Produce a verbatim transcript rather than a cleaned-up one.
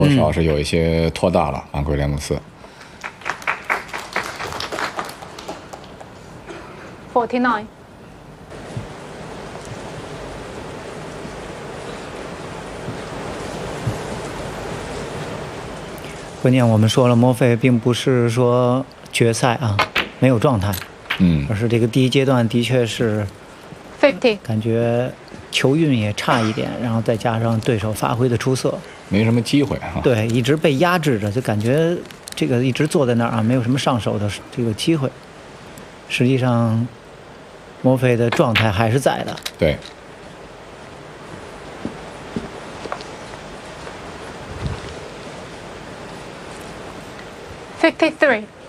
多少是有一些拖大了，犯规两次。 forty-nine。 关键我们说了，莫菲并不是说决赛啊没有状态， 嗯， 而是这个第一阶段的确是 fifty。 感觉球运也差一点，然后再加上对手发挥的出色， 没什么机会啊。 对，一直被压制着，就感觉这个一直坐在那儿啊，没有什么上手的这个机会。实际上，莫菲的状态还是在的。 对。 fifty-three。